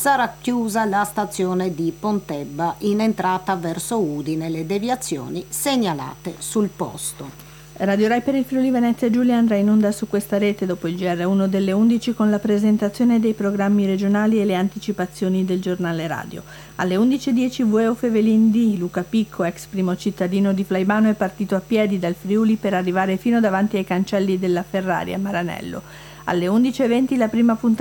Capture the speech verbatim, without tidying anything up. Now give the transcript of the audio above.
sarà chiusa la stazione di Pontebba in entrata verso Udine, le deviazioni segnalate sul posto. Radio Rai per il Friuli Venezia Giulia andrà in onda su questa rete dopo il G R uno delle undici con la presentazione dei programmi regionali e le anticipazioni del giornale radio. Alle undici e dieci Vueo Fevelin D. Luca Picco, ex primo cittadino di Flaivano, è partito a piedi dal Friuli per arrivare fino davanti ai cancelli della Ferrari a Maranello. Alle undici e venti la prima puntata